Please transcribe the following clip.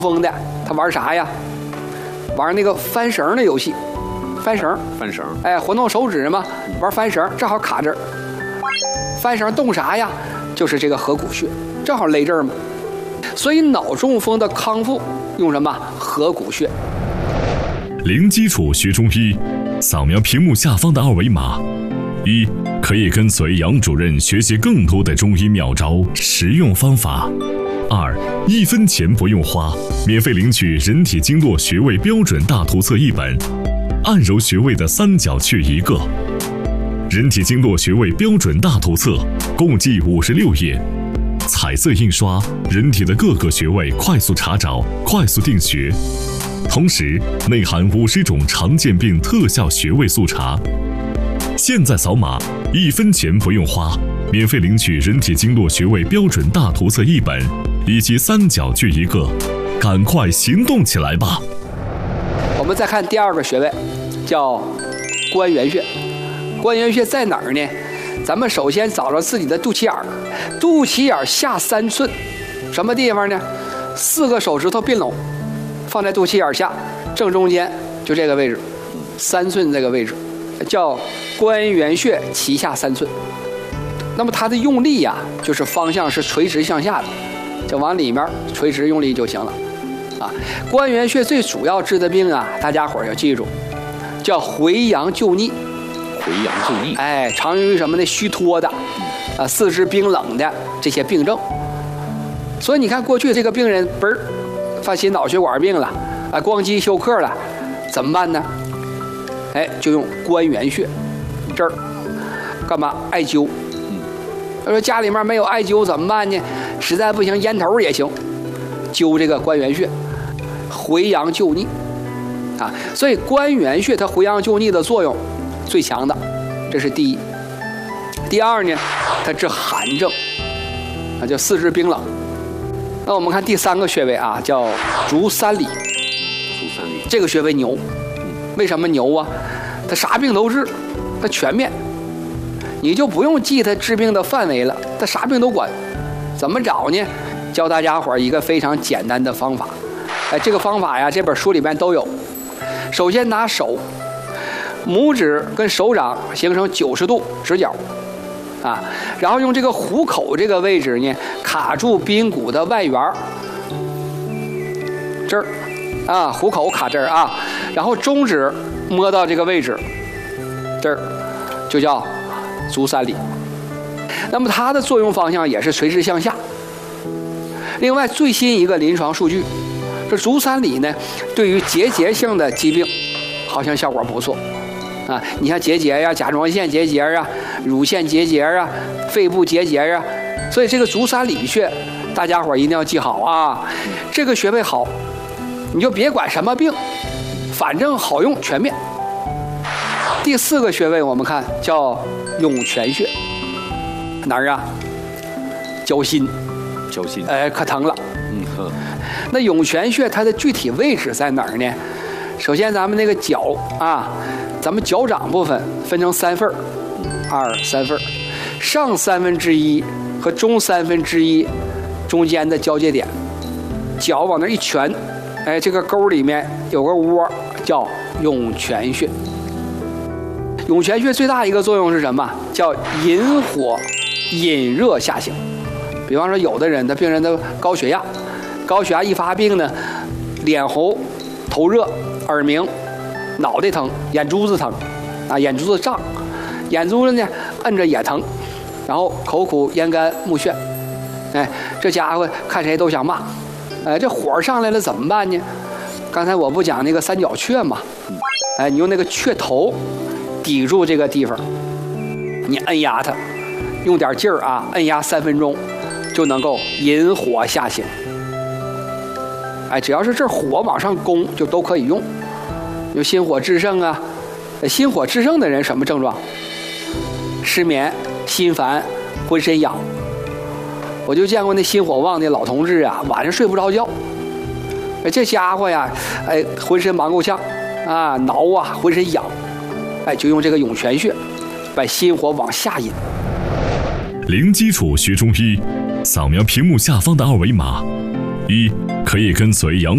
风的，他玩啥呀？玩那个翻绳的游戏，翻绳，哎，活动手指嘛，玩翻绳，正好卡这儿。翻绳动啥呀？就是这个合谷穴，正好勒这儿嘛。所以脑中风的康复用什么？合谷穴。 零基础学中医，扫描屏幕下方的二维码。一，可以跟随杨主任学习更多的中医妙招、实用方法。二，1分钱不用花，免费领取人体经络穴位标准大图册1本，按揉穴位的3角穴1个。人体经络穴位标准大图册共计56页，彩色印刷，人体的各个穴位快速查找、快速定穴，同时内含50种常见病特效穴位速查。现在扫码，1分钱不用花，免费领取人体经络穴位标准大图册1本，以及3角穴1个，赶快行动起来吧！ 我们再看第2个穴位，叫关元穴。关元穴在哪儿呢？咱们首先找着自己的肚脐眼儿，肚脐眼下3寸，什么地方呢？4个手指头并拢，放在肚脐眼下正中间，就这个位置，3寸这个位置，叫关元穴脐下3寸。那么它的用力呀，就是方向是垂直向下的，就往里面垂直用力就行了。啊，关元穴最主要治的病啊，大家伙儿要记住，叫回阳救逆。 回阳救逆， 哎，常用于什么呢？虚脱的，四肢冰冷的这些病症。所以你看，过去这个病人嘣儿犯心脑血管病了，啊，光肌休克了，怎么办呢？哎，就用关元穴这儿干嘛？艾灸。他说家里面没有艾灸怎么办呢？实在不行，烟头也行，灸这个关元穴，回阳救逆啊。所以关元穴它回阳救逆的作用最强的，这是第一。第二呢，它治寒症，啊，叫四肢冰冷。那我们看第3个穴位啊，叫足三里。这个穴位牛，为什么牛啊？它啥病都治，它全面，你就不用记它治病的范围了，它啥病都管。怎么找呢？教大家伙一个非常简单的方法。哎，这个方法呀，这本书里面都有。首先拿手。拇指跟手掌形成90度直角，啊，然后用这个虎口这个位置呢，卡住髌骨的外缘这儿，啊，虎口卡这儿啊，然后中指摸到这个位置，这儿就叫足三里。那么它的作用方向也是垂直向下。另外，最新一个临床数据，这足三里呢，对于结节性的疾病，好像效果不错。啊，你像结节呀、甲状腺结节啊、乳腺结节啊、肺部结节啊，所以这个足三里穴，大家伙一定要记好啊。这个穴位好，你就别管什么病，反正好用，全面。第4个穴位我们看叫涌泉穴，哪儿啊？脚心，哎，可疼了。那涌泉穴它的具体位置在哪儿呢？首先咱们那个脚啊。咱们脚掌部分分成3份，2、3份，上1/3和中1/3中间的交界点，脚往那一拳，哎，这个沟里面有个窝，叫涌泉穴。涌泉穴最大一个作用是什么？叫引火、引热下行。比方说，有的人的病人的高血压一发病呢，脸红、头热、耳鸣。脑袋疼，眼珠子疼，啊，眼珠子胀，眼珠子呢摁着也疼，然后口苦咽干目眩，哎，这家伙看谁都想骂，哎，这火上来了怎么办呢？刚才我不讲那个3角穴嘛，哎，你用那个穴头抵住这个地方，你摁压它，用点劲儿啊，摁压3分钟，就能够引火下行。哎，只要是这火往上攻，就都可以用。有心火炽盛啊，心火炽盛的人什么症状？失眠、心烦、浑身痒。我就见过那心火旺的老同志啊，晚上睡不着觉。哎，这家伙呀，哎，浑身忙够呛啊，挠啊，浑身痒。哎，就用这个涌泉穴，把心火往下引。 零基础学中医，扫描屏幕下方的二维码。1. 可以跟随杨